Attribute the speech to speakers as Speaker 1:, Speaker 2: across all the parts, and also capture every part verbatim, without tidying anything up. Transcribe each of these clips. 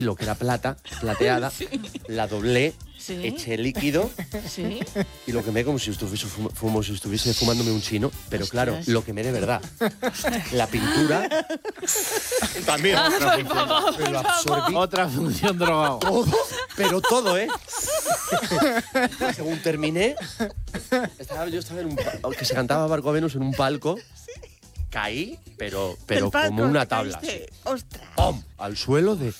Speaker 1: lo que era plata, plateada, sí. La doblé, sí. Eché líquido, sí. Y lo quemé como si estuviese, fum como si estuviese fumándome un chino. Pero Ostras. Claro, lo quemé de verdad. La pintura también
Speaker 2: Ah,
Speaker 1: otra función. Pero absorbí
Speaker 3: otra función drogado.
Speaker 1: Todo, pero todo, ¿eh? Según terminé, estaba, yo estaba en un que se cantaba Barco Venus en un palco. Caí, pero, pero palco, como una tabla.
Speaker 2: ¡Ostras!
Speaker 1: ¡Pum! Al suelo de...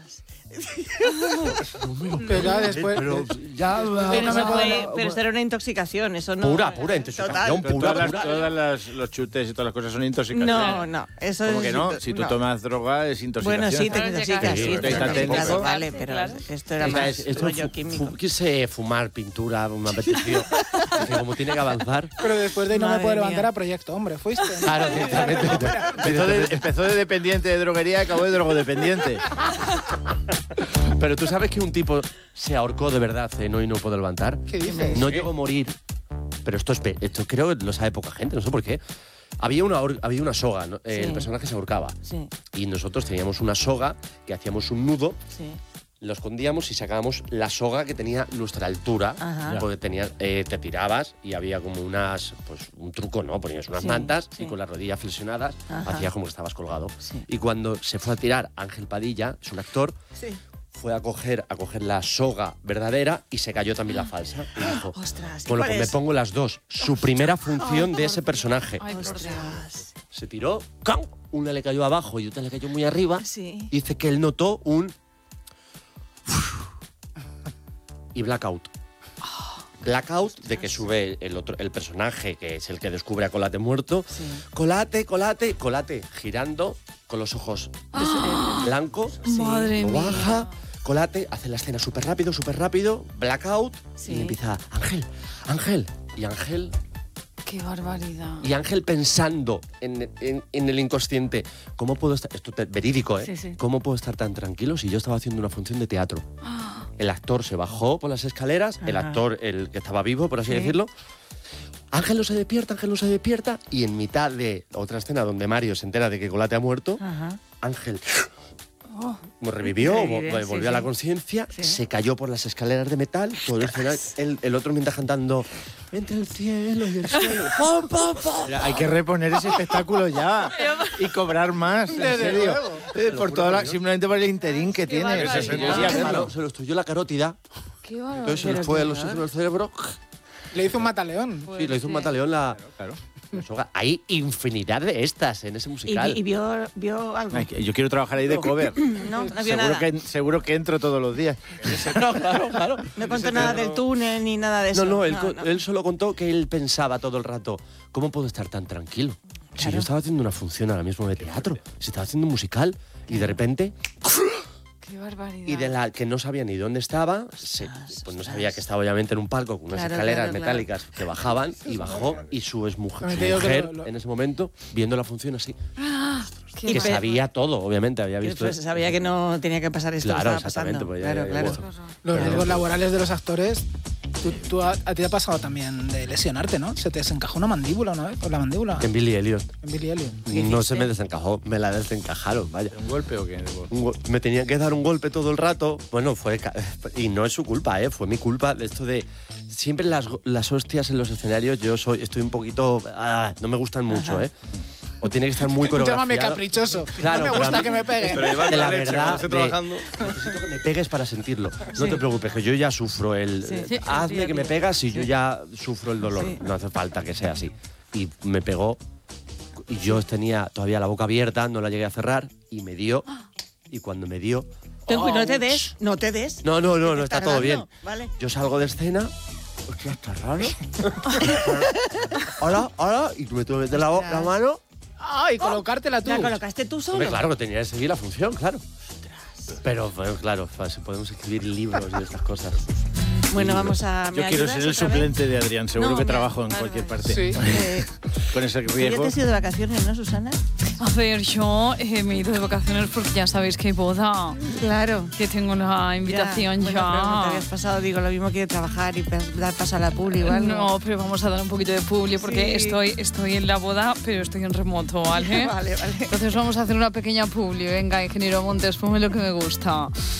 Speaker 4: Pero ya después...
Speaker 1: Pero, ya,
Speaker 2: pero, no me puede, pero esto era una intoxicación, eso no...
Speaker 1: Pura, pura intoxicación,
Speaker 2: Total.
Speaker 1: pura,
Speaker 3: todas,
Speaker 1: pura.
Speaker 3: Las, todas las, los chutes y todas las cosas son intoxicaciones.
Speaker 2: No, no, eso
Speaker 3: ¿Cómo
Speaker 2: es...
Speaker 3: que no? Si tú
Speaker 2: no.
Speaker 3: tomas droga es intoxicación.
Speaker 2: Bueno, sí, te intoxicas, sí, te intoxicas, vale, pero esto era más
Speaker 1: esto
Speaker 2: rollo químico.
Speaker 1: Quise fumar pintura, me apeteció. Como tiene que avanzar.
Speaker 4: Pero después de ahí no me puedo levantar a Proyecto Hombre, ¿fuiste?
Speaker 1: Claro, directamente.
Speaker 3: Empezó de, empezó de dependiente de droguería y acabó de drogodependiente.
Speaker 1: Pero tú sabes que un tipo se ahorcó de verdad, ¿eh? No, y no puedo levantar.
Speaker 4: ¿Qué dices?
Speaker 1: No
Speaker 4: ¿Sí?
Speaker 1: llegó a morir. Pero esto, es, esto creo que lo sabe poca gente, no sé por qué. Había una, había una soga, ¿no? Sí. El personaje se ahorcaba.
Speaker 2: Sí.
Speaker 1: Y nosotros teníamos una soga que hacíamos un nudo. Sí. Lo escondíamos y sacábamos la soga que tenía nuestra altura. Ajá. Porque tenía, eh, te tirabas y había como unas, pues un truco, ¿no? Ponías unas sí, mantas sí. Y con las rodillas flexionadas hacías como que estabas colgado. Sí. Y cuando se fue a tirar Ángel Padilla, es un actor, sí. Fue a coger, a coger la soga verdadera y se cayó también la falsa. Y dijo,
Speaker 2: ostras,
Speaker 1: con lo que me pongo las dos. Su primera función
Speaker 2: oh,
Speaker 1: de ese personaje.
Speaker 2: Ay, ostras.
Speaker 1: Se tiró, ¡cam! Una le cayó abajo y otra le cayó muy arriba.
Speaker 2: Sí.
Speaker 1: Dice que él notó un... y blackout. Blackout de que sube el otro el personaje que es el que descubre a Colate muerto. Sí. Colate, Colate, Colate girando con los ojos ¡ah! Blancos.
Speaker 2: Sí. Madre
Speaker 1: mía. Baja, Colate hace la escena súper rápido, súper rápido, blackout sí. Y empieza Ángel, Ángel y Ángel.
Speaker 2: ¡Qué barbaridad!
Speaker 1: Y Ángel pensando en, en, en el inconsciente, ¿cómo puedo estar? Esto es verídico, ¿eh? Sí, sí. ¿Cómo puedo estar tan tranquilo si yo estaba haciendo una función de teatro? ¡Ah! El actor se bajó por las escaleras, ajá. El actor, el que estaba vivo, por así sí. decirlo. Ángel no se despierta, Ángel no se despierta. Y en mitad de otra escena donde Mario se entera de que Colate ha muerto, ajá. Ángel... Oh, revivió, volvió sí, a la conciencia, sí. Se cayó por las escaleras de metal, todo el, escenario, el, el otro mientras cantando entre el cielo y el suelo. ¡Pum, pum, pum!
Speaker 3: Hay que reponer ese espectáculo ya y cobrar más, en serio. Eh, por toda la, simplemente por el interín que
Speaker 2: qué
Speaker 3: tiene.
Speaker 2: Se,
Speaker 1: se, se lo destruyó la carótida.
Speaker 2: Qué
Speaker 1: entonces se le fue a los ojos del cerebro.
Speaker 4: Le hizo un mataleón.
Speaker 1: Pues sí, le hizo sí. un mataleón la... Claro, claro. Hay infinidad de estas en ese musical.
Speaker 2: ¿Y, y vio, vio algo?
Speaker 3: Ay, yo quiero trabajar ahí de cover.
Speaker 2: No, no vio
Speaker 3: seguro
Speaker 2: nada.
Speaker 3: Que, seguro que entro todos los días.
Speaker 1: No, claro, claro.
Speaker 2: No contó nada del túnel ni nada de eso.
Speaker 1: No, no, él,
Speaker 2: no, no.
Speaker 1: él solo contó que él pensaba todo el rato, ¿cómo puedo estar tan tranquilo? Claro. Si yo estaba haciendo una función ahora mismo de teatro, si estaba haciendo un musical y de repente...
Speaker 2: ¡Qué barbaridad!
Speaker 1: Y de la que no sabía ni dónde estaba, se, pues no sabía que estaba obviamente en un palco con unas claro, escaleras claro, metálicas claro. Que bajaban y bajó y su exmujer su mujer, lo, lo... en ese momento, viendo la función así,
Speaker 2: ¡ah!
Speaker 1: que sabía todo, obviamente, había visto...
Speaker 2: Pues sabía que no tenía que pasar esto
Speaker 1: claro,
Speaker 2: que estaba pasando.
Speaker 1: Pues ya,
Speaker 2: claro,
Speaker 1: ya, ya,
Speaker 2: claro.
Speaker 4: Los riesgos laborales de los actores... Tú, tú a, a ti te ha pasado también de lesionarte, ¿no? Se te desencajó una mandíbula una vez, por la mandíbula.
Speaker 1: En Billy Elliot.
Speaker 4: En Billy Elliot.
Speaker 1: No se me desencajó, me la desencajaron, vaya.
Speaker 3: ¿Un golpe o qué?
Speaker 1: Un go me tenían que dar un golpe todo el rato. Bueno, fue... Y no es su culpa, ¿eh? Fue mi culpa de esto de... Siempre las, las hostias en los escenarios, yo soy estoy un poquito... Ah, no me gustan mucho, ¿eh? O tiene que estar muy coreografiado.
Speaker 4: Llámame caprichoso.
Speaker 1: Claro,
Speaker 4: no me gusta que me peguen.
Speaker 1: Pero de la verdad, de, necesito que me pegues para sentirlo. No sí. te preocupes, que yo ya sufro el... Sí, sí, hazme sí, que me pegas y sí. yo ya sufro el dolor. Sí. No hace falta que sea así. Y me pegó y yo tenía todavía la boca abierta, no la llegué a cerrar y me dio. Y cuando me dio...
Speaker 2: Oh, no te des, no te des.
Speaker 1: No, no, no, no está, está todo bien.
Speaker 2: Vale.
Speaker 1: Yo salgo de escena... Hostia, está raro. Hola, hola. Y tú me tuve que meter la, la mano...
Speaker 4: ¡Ay! Oh, colocártela tú.
Speaker 2: ¿La colocaste tú solo?
Speaker 1: Hombre, claro, que tenía que seguir la función, claro. Pero, bueno, claro, podemos escribir libros y estas cosas.
Speaker 2: Bueno, vamos a...
Speaker 3: Yo quiero ser el suplente de Adrián, seguro no, que me, trabajo en vale, cualquier vale. parte. Sí. Eh, Con ese riesgo.
Speaker 2: ¿Ya te has ido de vacaciones, no, Susana?
Speaker 5: A ver, yo eh, me he ido de vacaciones porque ya sabéis que hay boda.
Speaker 2: Claro.
Speaker 5: Que tengo una invitación ya.
Speaker 2: ya. Bueno, pero no te habías pasado, digo, lo mismo que de trabajar y dar paso a la publi igual.
Speaker 5: No, pero vamos a dar un poquito de publi porque sí. estoy, estoy en la boda, pero estoy en remoto, ¿vale?
Speaker 2: Vale, vale.
Speaker 5: Entonces vamos a hacer una pequeña publi. Venga, ingeniero Montes, ponme lo que me gusta.